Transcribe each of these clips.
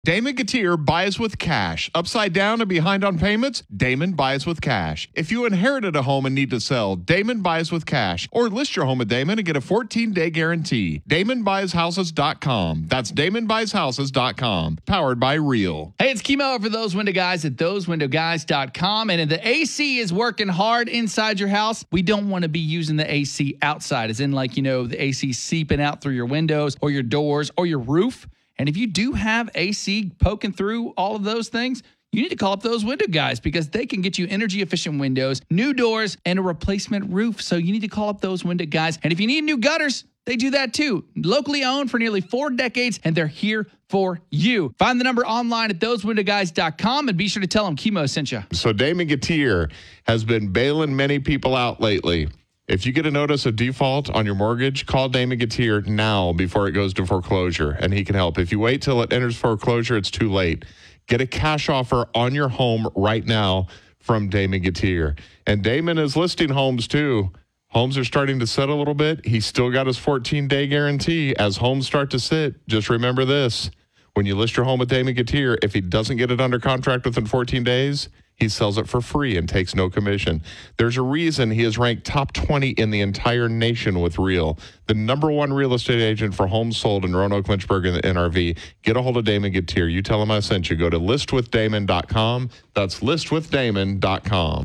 Damon Gautier buys with cash. Upside down and behind on payments? Damon buys with cash. If you inherited a home and need to sell, Damon buys with cash. Or list your home with Damon and get a 14-day guarantee. DamonBuysHouses.com. That's DamonBuysHouses.com. Powered by Real. Hey, it's Kimo for Those Window Guys at ThoseWindowGuys.com. And if the AC is working hard inside your house, we don't want to be using the AC outside. As in, like, the AC seeping out through your windows or your doors or your roof. And if you do have AC poking through all of those things, you need to call up Those Window Guys because they can get you energy-efficient windows, new doors, and a replacement roof. So you need to call up Those Window Guys. And if you need new gutters, they do that too. Locally owned for nearly 4 decades, and they're here for you. Find the number online at thosewindowguys.com and be sure to tell them Kimo sent you. So Damon Gautier has been bailing many people out lately. If you get a notice of default on your mortgage, call Damon Gautier now before it goes to foreclosure, and he can help. If you wait till it enters foreclosure, it's too late. Get a cash offer on your home right now from Damon Gautier. And Damon is listing homes, too. Homes are starting to sit a little bit. He's still got his 14-day guarantee. As homes start to sit, just remember this. When you list your home with Damon Gautier, if he doesn't get it under contract within 14 days, he sells it for free and takes no commission. There's a reason he is ranked top 20 in the entire nation with Real, the #1 real estate agent for homes sold in Roanoke, Lynchburg, and the NRV. Get a hold of Damon Gautier. You tell him I sent you. Go to listwithdamon.com. That's listwithdamon.com.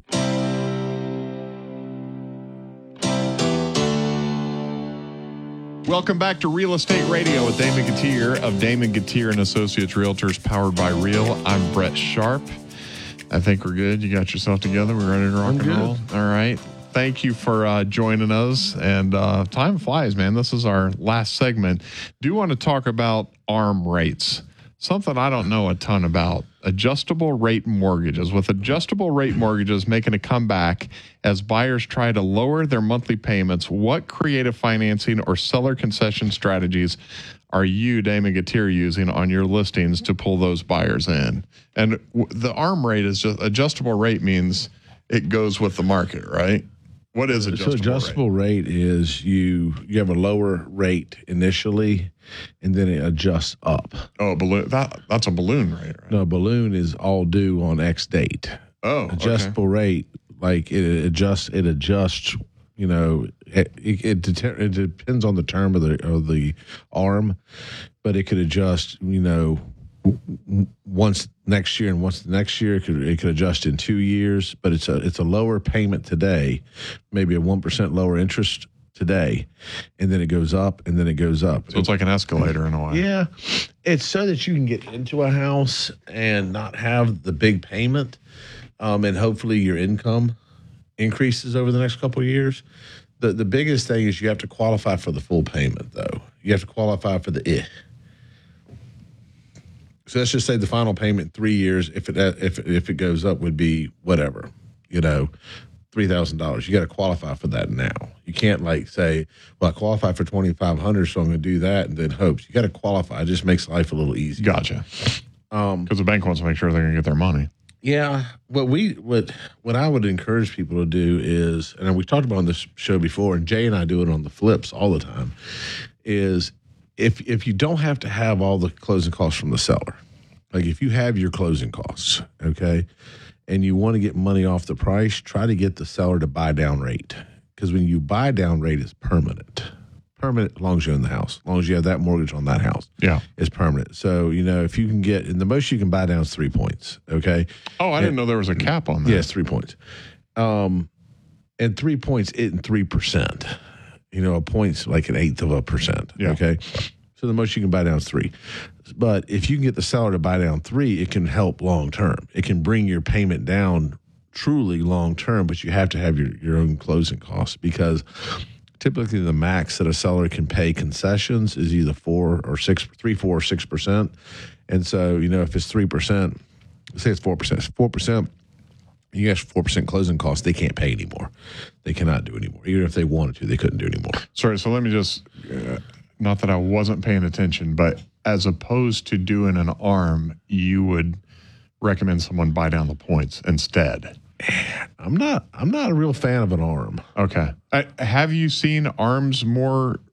Welcome back to Real Estate Radio with Damon Gautier of Damon Gautier and Associates Realtors, powered by Real. I'm Brett Sharp. I think we're good. You got yourself together. We're ready to rock and roll. All right. Thank you for joining us. And time flies, man. This is our last segment. Do want to talk about ARM rates. Something I don't know a ton about. Adjustable rate mortgages. With adjustable rate mortgages making a comeback as buyers try to lower their monthly payments, what creative financing or seller concession strategies are you, Damon Gautier, using on your listings to pull those buyers in? And the ARM rate is just adjustable rate means it goes with the market, right? What is adjustable rate? So adjustable rate is you have a lower rate initially, and then it adjusts up. Oh, balloon. That's a balloon rate, right? No, balloon is all due on X date. Oh, adjustable rate, like it adjusts. It depends on the term of the ARM, but it could adjust. Once next year and once the next year, it could adjust in 2 years. But it's a lower payment today, maybe a 1% lower interest today, and then it goes up and then it goes up. So it's like an escalator in a way. Yeah, it's so that you can get into a house and not have the big payment, and hopefully your income increases over the next couple of years. The biggest thing is you have to qualify for the full payment, though. You have to qualify for the So let's just say the final payment in 3 years, if it goes up, would be whatever, $3,000. You got to qualify for that now. You can't say, well, I qualify for $2,500, so I'm going to do that, and then hopes. You got to qualify. It just makes life a little easier. Gotcha. Because the bank wants to make sure they're going to get their money. Yeah. What I would encourage people to do is, and we talked about on this show before, and Jay and I do it on the flips all the time, is if you don't have to have all the closing costs from the seller, like if you have your closing costs, okay, and you want to get money off the price, try to get the seller to buy down rate. Because when you buy down rate, it's permanent as long as you're in the house, as long as you have that mortgage on that house. Yeah. It's permanent. So, if you can get, and the most you can buy down is 3 points, okay? Oh, I didn't know there was a cap on that. Yes, 3 points. And 3 points isn't 3%. A point's like 1/8%. Yeah. Okay. So the most you can buy down is 3. But if you can get the seller to buy down 3, it can help long term. It can bring your payment down truly long term, but you have to have your own closing costs, because typically the max that a seller can pay concessions is either 4 or 6%. And so, if it's 3%, say it's 4%, it's 4%. You have 4% closing costs, they can't pay anymore. They cannot do anymore. Even if they wanted to, they couldn't do anymore. Sorry, so let me just, not that I wasn't paying attention, but as opposed to doing an ARM, you would recommend someone buy down the points instead. I'm not a real fan of an ARM. Okay. Have you seen ARMs more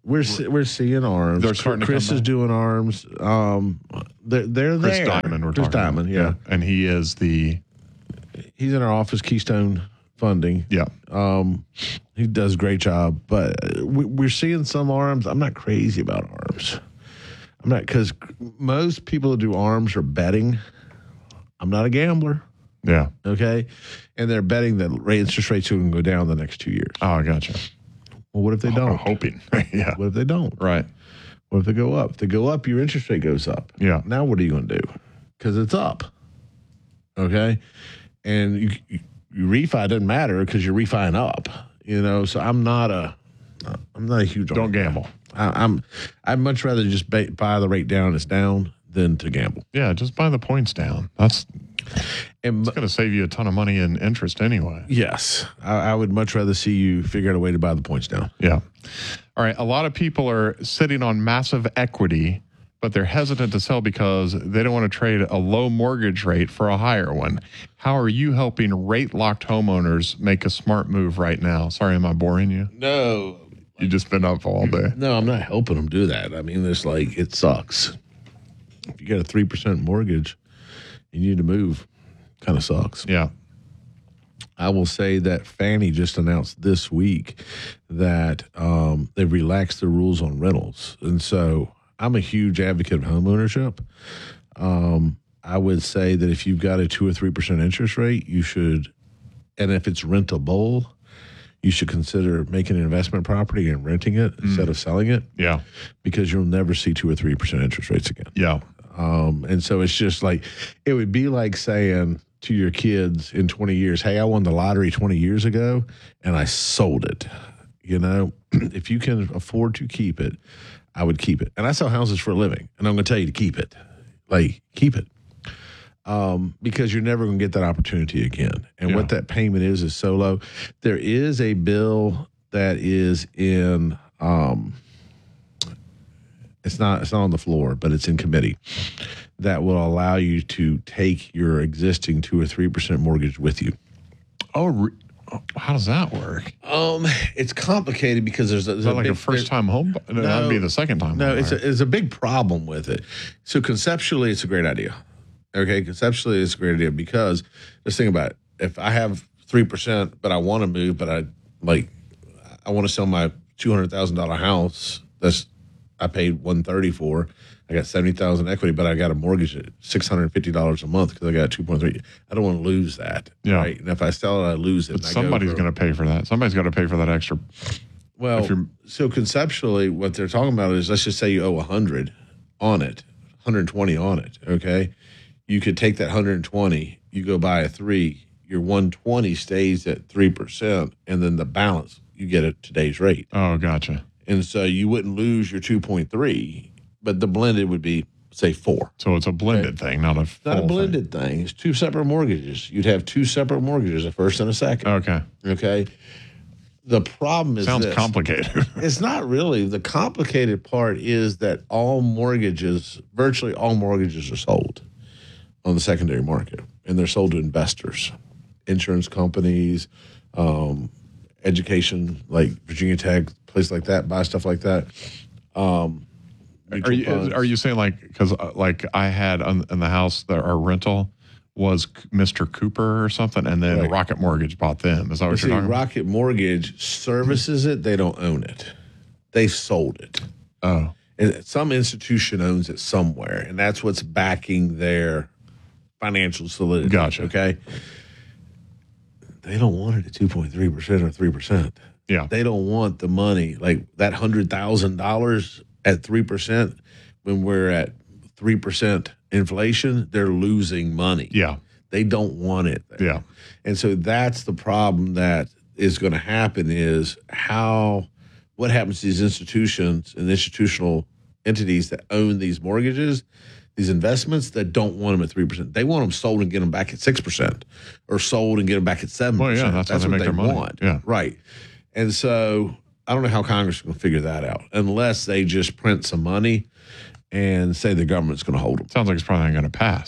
We're seeing arms. They're starting to Chris come is back. doing arms. They're there. Chris Diamond, we're Chris talking Diamond, about. yeah. And he is the He's in our office, Keystone Funding. yeah. He does a great job, but we're seeing some arms. I'm not crazy about arms. I'm not, because most people that do arms are betting. I'm not a gambler, Yeah. okay? And they're betting that interest rates are going to go down the next 2 years. Oh, I gotcha. Well, what if they I'm don't? hoping. Yeah. What if they don't? Right. What if they go up? If they go up, your interest rate goes up. Yeah. Now what are you going to do? Because it's up, okay? And you refi doesn't matter because you're refining up, So I'm not a huge. Don't gamble. I'd much rather just buy the rate down. It's down than to gamble. Yeah, just buy the points down. That's And going to save you a ton of money in interest anyway. yes, I would much rather see you figure out a way to buy the points down. Yeah. All right. A lot of people are sitting on massive equity, but they're hesitant to sell because they don't want to trade a low mortgage rate for a higher one. How are you helping rate-locked homeowners make a smart move right now? Sorry, am I boring you? No, You just been up all day. no, I'm not helping them do that. I mean, it's like it sucks. If you got a 3% mortgage, and you need to move. Kind of sucks. Yeah. I will say that Fannie just announced this week that they've relaxed the rules on rentals. And so I'm a huge advocate of homeownership. I would say that if you've got a 2 or 3% interest rate, you should, and if it's rentable, you should consider making an investment property and renting it instead of selling it, Yeah. because you'll never see 2 or 3% interest rates again. Yeah. And so it's just like, it would be like saying to your kids in 20 years, hey, I won the lottery 20 years ago and I sold it. If you can afford to keep it, I would keep it. And I sell houses for a living, and I'm going to tell you to keep it. Like, keep it. Because you're never going to get that opportunity again. And what that payment is so low. There is a bill that is in, it's not on the floor, but it's in committee, that will allow you to take your existing 2 or 3% mortgage with you. Oh, how does that work? It's complicated because there's Is that like a first-time home? No, that'd be the second time. No, home it's buyer. it's a big problem with it. So conceptually, it's a great idea. Okay, conceptually, it's a great idea because just think about it. If I have 3%, but I want to move, but I want to sell my $200,000 house. I paid $130 for. I got $70,000 equity, but I got a mortgage at $650 a month because I got 2.3. I don't want to lose that. Yeah. Right? And if I sell it, I lose it. But somebody's going to pay for that. Somebody's got to pay for that extra. Well, so conceptually, what they're talking about is, let's just say you owe 100 on it, 120 on it. Okay, you could take that 120, you go buy a 3, your 120 stays at 3%, and then the balance you get at today's rate. Oh, gotcha. And so you wouldn't lose your 2.3, but the blended would be, say, 4. So it's a blended thing, not a Not full a thing. blended thing. It's 2 separate mortgages. You'd have 2 separate mortgages, a first and a second. Okay. Okay. The problem is Sounds this. complicated. It's not really. The complicated part is that virtually all mortgages are sold on the secondary market, and they're sold to investors, insurance companies, education, like Virginia Tech, places like that, buy stuff like that. Are you saying because like I had in the house that our rental was Mr. Cooper or something, and then Right. Rocket Mortgage bought them? Is that what See, you're talking Rocket Mortgage services it. They don't own it. They sold it. about? Oh, And some institution owns it somewhere, and that's what's backing their financial solidity. Gotcha. Okay. They don't want it at 2.3% or 3%. yeah. They don't want the money, like that $100,000 at 3%. When we're at 3% inflation, they're losing money. Yeah. They don't want it there. Yeah. And so that's the problem that is going to happen is what happens to these institutions and institutional entities that own these mortgages, these investments that don't want them at 3%. They want them sold and get them back at 6% or sold and get them back at 7%. Well, yeah, that's how they what make they their money. want. Yeah. Right. And so I don't know how Congress is going to figure that out unless they just print some money and say the government's going to hold them. Sounds like it's probably not going to pass.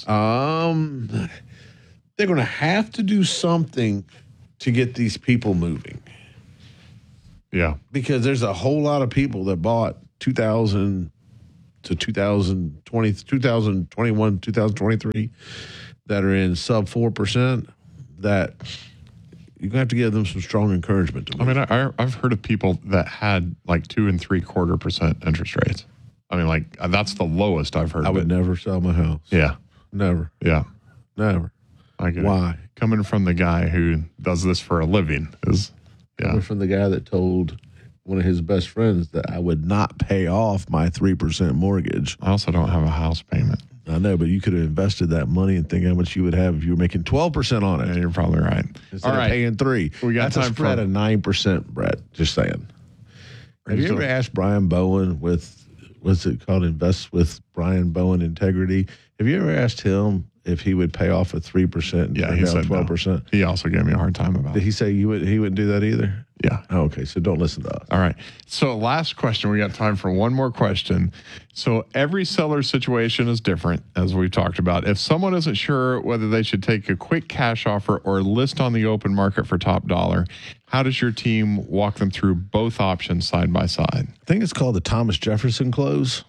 They're going to have to do something to get these people moving. Yeah. Because there's a whole lot of people that bought 2000 to 2020, 2021, 2023 that are in sub 4% that you're going to have to give them some strong encouragement to I mean, I've heard of people that had like 2 3/4% interest rates. I mean, like that's the lowest I've heard. I would never sell my house. Yeah. Never. Yeah. Never. I get it. Why? Coming from the guy who does this for a living is, yeah. Coming from the guy that told one of his best friends that I would not pay off my 3% mortgage. I also don't have a house payment. I know, but you could have invested that money and think how much you would have if you were making 12% on it. Yeah, you're probably right. Instead of paying 3%. We got That's time a spread for- of 9%, Brett. Just saying. Have you ever asked Brian Bowen with, what's it called, Invest with Brian Bowen Integrity? Have you ever asked him if he would pay off a 3% and Yeah, turn he down said 12%? no. He also gave me a hard time about Did it. he say he wouldn't do that either? Yeah. Oh, okay, so don't listen to us. All right. So last question. We got time for one more question. So every seller situation is different, as we've talked about. If someone isn't sure whether they should take a quick cash offer or list on the open market for top dollar, how does your team walk them through both options side by side? I think it's called the Thomas Jefferson close.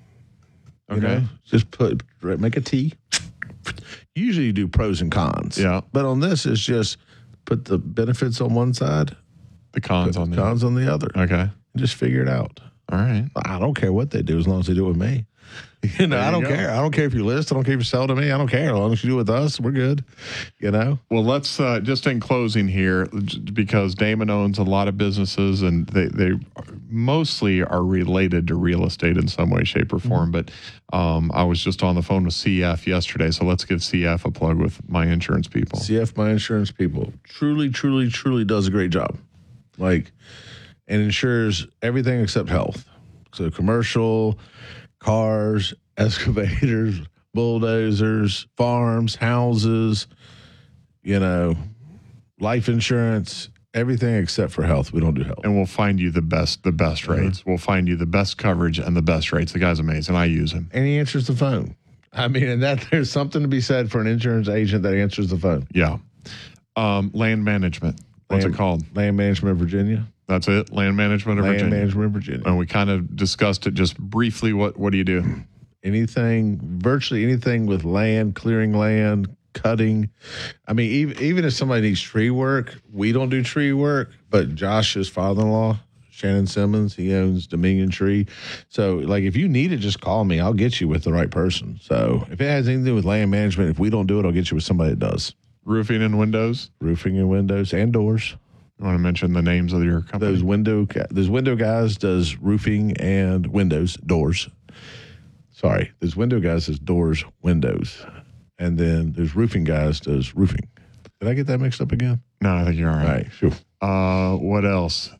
You Okay. know, just make a T. Usually you do pros and cons. Yeah. But on this, it's just put the benefits on one side, The cons put on the the cons on the other. Okay. And just figure it out. All right. I don't care what they do as long as they do it with me. You know, There I you don't go. care. I don't care if you list. I don't care if you sell to me. I don't care. As long as you do it with us, we're good. You know? Well, let's just in closing here, because Damon owns a lot of businesses and they mostly are related to real estate in some way, shape, or form. But I was just on the phone with CF yesterday, so let's give CF a plug with My Insurance People. CF My Insurance People truly does a great job. Like, and insures everything except health. So commercial, cars, excavators, bulldozers, farms, houses, you know, life insurance, everything except for health. We don't do health. And we'll find you the best rates. We'll find you the best coverage and the best rates. The guy's amazing. I use him. And he answers the phone. I mean, and that there's something to be said for an insurance agent that answers the phone. Yeah. Land management. What's it called? Land Management of Virginia. That's it. Land management of Land Virginia. Management of Virginia. And we kind of discussed it just briefly. What do you do? Virtually anything with land, clearing land, cutting. I mean, even if somebody needs tree work, we don't do tree work, but Josh's father-in-law, Shannon Simmons, he owns Dominion Tree. So, like, if you need it, just call me. I'll get you with the right person. So, if it has anything to do with land management, if we don't do it, I'll get you with somebody that does. Roofing and windows. Roofing and windows and doors. You want to mention the names of your company? Those window guys does roofing and windows, doors. Sorry, those window guys does doors, windows. And then there's roofing guys does roofing. Did I get that mixed up again? No, I think you're all All right. right, sure. What else?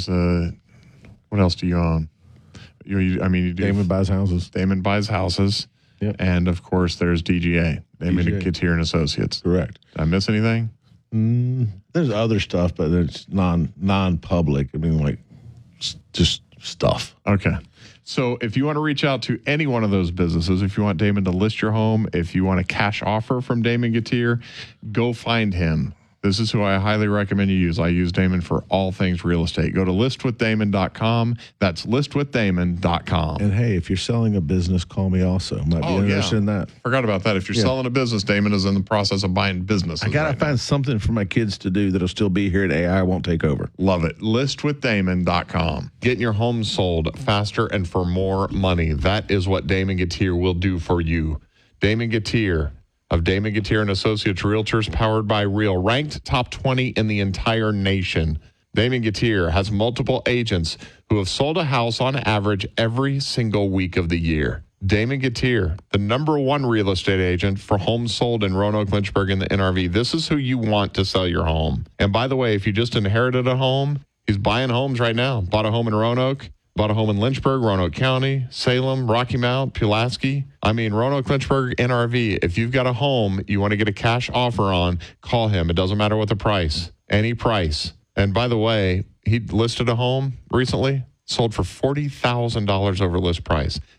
What else do you own? You do. Damon buys houses. Damon buys houses. Yep. And of course, there's DGA, Damon DGA. Gatier and Associates. Correct. Did I miss anything? There's other stuff, but it's non-public. I mean, like, just stuff. Okay. So if you want to reach out to any one of those businesses, if you want Damon to list your home, if you want a cash offer from Damon Gatier, go find him. This is who I highly recommend you use. I use Damon for all things real estate. Go to listwithdamon.com. That's listwithdamon.com. And hey, if you're selling a business, call me also. Might be interested in that. Forgot about that. If you're selling a business, Damon is in the process of buying businesses. I gotta right find something for my kids to do that'll still be here at AI won't take over. Love it. Listwithdamon.com. Getting your home sold faster and for more money. That is what Damon Gatier will do for you. Damon Gatier of Damon Gatier and Associates Realtors, powered by Real, ranked top 20 in the entire nation. Damon Gatier has multiple agents who have sold a house on average every single week of the year. Damon Gatier, the #1 real estate agent for homes sold in Roanoke, Lynchburg, and the NRV. This is who you want to sell your home. And by the way, if you just inherited a home, he's buying homes right now. Bought a home in Roanoke, bought a home in Lynchburg, Roanoke County, Salem, Rocky Mount, Pulaski. Roanoke, Lynchburg, NRV. If you've got a home you want to get a cash offer on, call him. It doesn't matter what the price, any price. And by the way, he listed a home recently, sold for $40,000 over list price.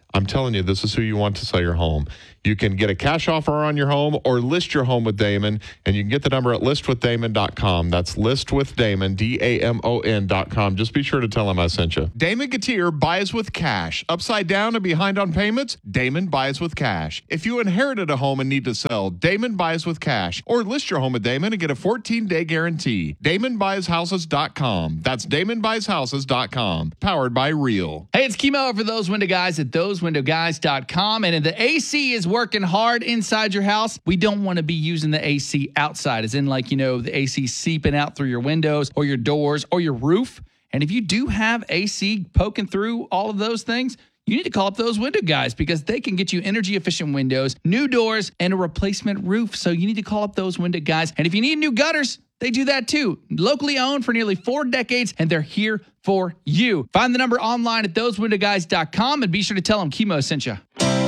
I'm telling you, this is who you want to sell your home. You can get a cash offer on your home or list your home with Damon, and you can get the number at listwithdamon.com. That's listwithdamon, DAMON.com. Just be sure to tell him I sent you. Damon Gautier buys with cash. Upside down and behind on payments? Damon buys with cash. If you inherited a home and need to sell, Damon buys with cash. Or list your home with Damon and get a 14-day guarantee. DamonBuysHouses.com. That's DamonBuysHouses.com. Powered by Real. Hey, it's Kimo for Those Window Guys at ThoseWindowGuys.com. And the AC is working hard inside your house. We don't want to be using the AC outside, as in the AC seeping out through your windows or your doors or your roof. And if you do have AC poking through all of those things, you need to call up Those Window Guys because they can get you energy efficient windows, new doors, and a replacement roof. So you need to call up Those Window Guys. And if you need new gutters, they do that too. Locally owned for nearly 4 decades, and they're here for you. Find the number online at thosewindowguys.com and be sure to tell them Kimo sent you.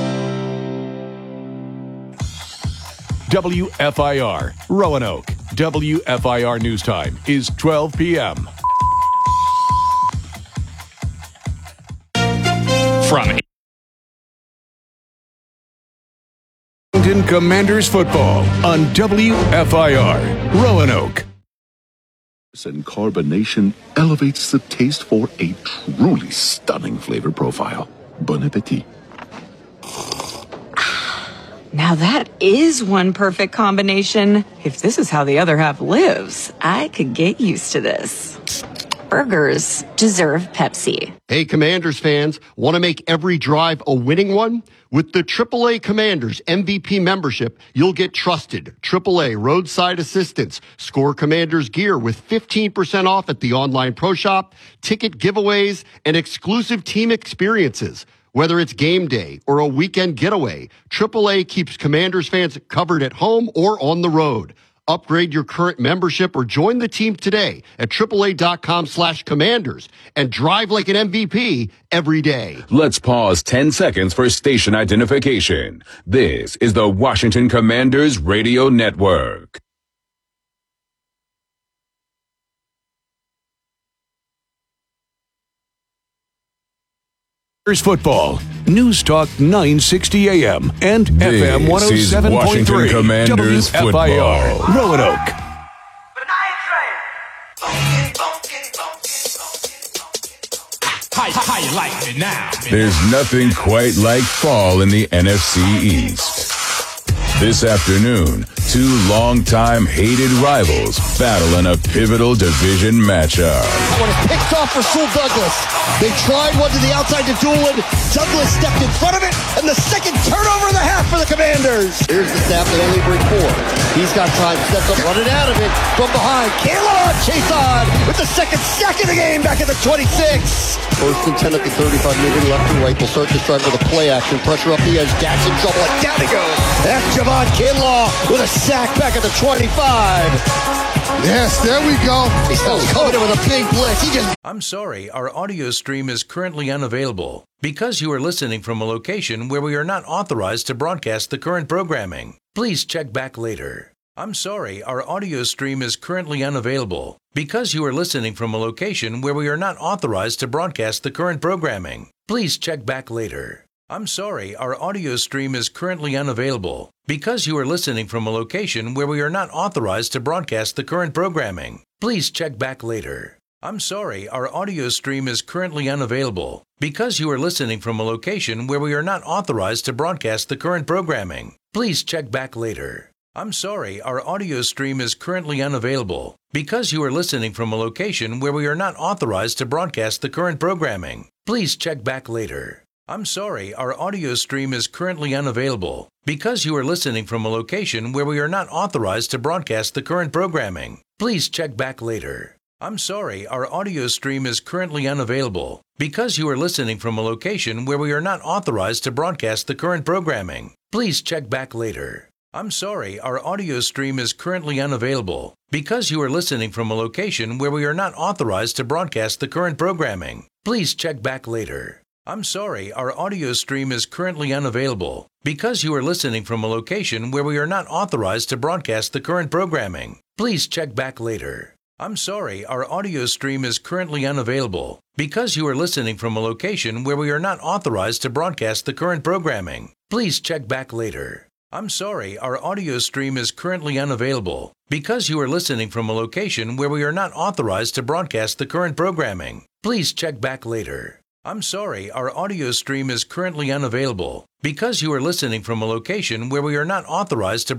WFIR, Roanoke. WFIR News Time is 12 p.m. From Washington Commanders football on WFIR, Roanoke. And carbonation elevates the taste for a truly stunning flavor profile. Bon appetit. Now that is one perfect combination. If this is how the other half lives, I could get used to this. Burgers deserve Pepsi. Hey, Commanders fans, want to make every drive a winning one? With the AAA Commanders MVP membership, you'll get trusted AAA roadside assistance, score Commanders gear with 15% off at the online pro shop, ticket giveaways, and exclusive team experiences. Whether it's game day or a weekend getaway, AAA keeps Commanders fans covered at home or on the road. Upgrade your current membership or join the team today at AAA.com/Commanders and drive like an MVP every day. Let's pause 10 seconds for station identification. This is the Washington Commanders Radio Network. Football, News Talk 960 AM and This FM is 107.3 Washington Commanders WFIR, football. Roanoke. How you like me now? There's nothing quite like fall in the NFC East. This afternoon, 2 longtime hated rivals battle in a pivotal division matchup. That one is picked off for Sewell Douglas. They tried one to the outside to Doolin. Douglas stepped in front of it, and the second turnover of the half for the Commanders. Here's the snap. They only bring 4. He's got time. Steps up, running out of it from behind. Kalon chase on with the second sack of the game back at the 26. First and 10 at the 35, moving left and right. They'll start this drive with a play action. Pressure up the edge. Dax in trouble, and down he goes. That's Javon Kinlaw with a sack back at the 25. Yes, there we go. He's still coming in with a big blitz. I'm sorry, our audio stream is currently unavailable because you are listening from a location where we are not authorized to broadcast the current programming. Please check back later. I'm sorry, our audio stream is currently unavailable because you are listening from a location where we are not authorized to broadcast the current programming. Please check back later. I'm sorry, our audio stream is currently unavailable because you are listening from a location where we are not authorized to broadcast the current programming. Please check back later. I'm sorry, our audio stream is currently unavailable because you are listening from a location where we are not authorized to broadcast the current programming. Please check back later. I'm sorry, our audio stream is currently unavailable because you are listening from a location where we are not authorized to broadcast the current programming. Please check back later. I'm sorry, our audio stream is currently unavailable because you are listening from a location where we are not authorized to broadcast the current programming. Please check back later. I'm sorry, our audio stream is currently unavailable because you are listening from a location where we are not authorized to broadcast the current programming. Please check back later. I'm sorry, our audio stream is currently unavailable because you are listening from a location where we are not authorized to broadcast the current programming. Please check back later. I'm sorry, our audio stream is currently unavailable because you are listening from a location where we are not authorized to broadcast the current programming. Please check back later. I'm sorry, our audio stream is currently unavailable. Because you are listening from a location where we are not authorized to broadcast the current programming, please check back later. I'm sorry, our audio stream is currently unavailable. Because you are listening from a location where we are not authorized to broadcast the current programming, please check back later. I'm sorry, our audio stream is currently unavailable. Because you are listening from a location where we are not authorized to